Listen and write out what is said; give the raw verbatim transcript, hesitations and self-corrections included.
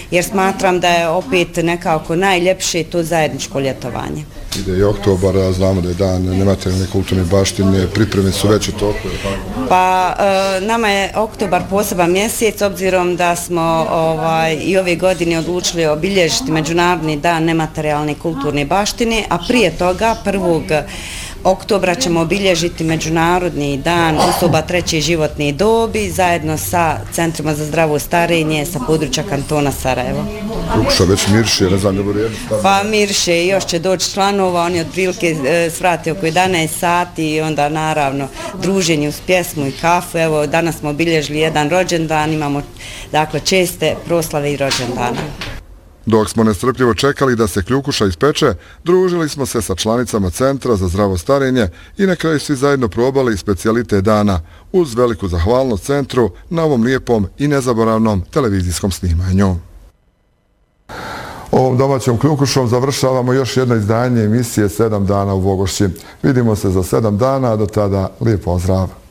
jer smatram da je opet nekako najljepše to zajedničko ljetovanje. Ide i oktobar, a znamo da je dan nematerijalne kulturne baštine, pripreme su već u toku. Pa nama je oktobar poseban mjesec, obzirom da smo ovaj, i ove godine odlučili obilježiti Međunarodni dan nematerijalne kulturne baštine, a prije toga prvog oktobra ćemo obilježiti Međunarodni dan osoba treće životne dobi zajedno sa Centrima za zdravo starenje sa područja kantona Sarajevo. Kljukuša već mirše, ne znam, ne bude jedno. Pa mirše, još će doći članova, oni otprilike svrate oko jedanaest sati i onda naravno druženje uz pjesmu i kafu. Evo, danas smo obilježili jedan rođendan, imamo dakle česte proslave i rođendana. Dok smo nestrpljivo čekali da se kljukuša ispeče, družili smo se sa članicama Centra za zdravo starenje i na kraju svi zajedno probali specijalite dana, uz veliku zahvalnost centru na ovom lijepom i nezaboravnom televizijskom snimanju. Ovom domaćom kljukušom završavamo još jedno izdanje emisije sedam dana u Vogošći. Vidimo se za sedam dana, a do tada lijep pozdrav.